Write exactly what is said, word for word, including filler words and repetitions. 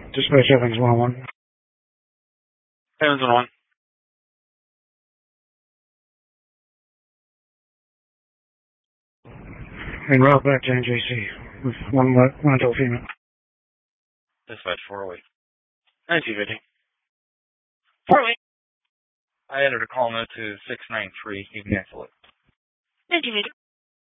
Dispatch Evans one one. Evans one one. En route back to N J C with one one adult female. Dispatch four oh eight. nineteen fifty. four oh eight. I entered a call note to six nine three. You can cancel it. nineteen fifty.